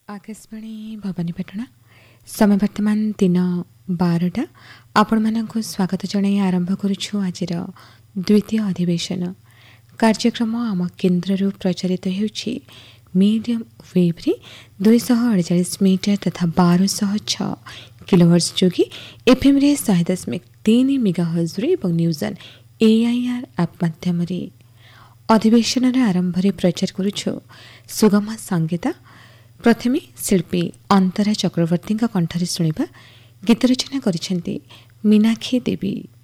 आकाशवाणी भवानीपाटना समय वर्तमान दिन 12टा आपण मानक स्वागत जनाई आरंभ करुछु आजिर द्वितीय अधिवेशन कार्यक्रम आम केन्द्र प्रचारित होउछि मीडियम वेव रे 248 मीटर तथा 1206 किलोहर्ट्ज जोगी एफएम रे 100.3 मेगाहर्ट्ज रे एवं न्यूजन एआईआर ऐप माध्यम रे अधिवेशन आरंभ रे प्रचार करुछु सुगमा संगीता। प्रथमे शिल्पी अंतरा चक्रवर्ती कंठरे शुणा गीत रचना करिसेंती मीनाक्षी देवी।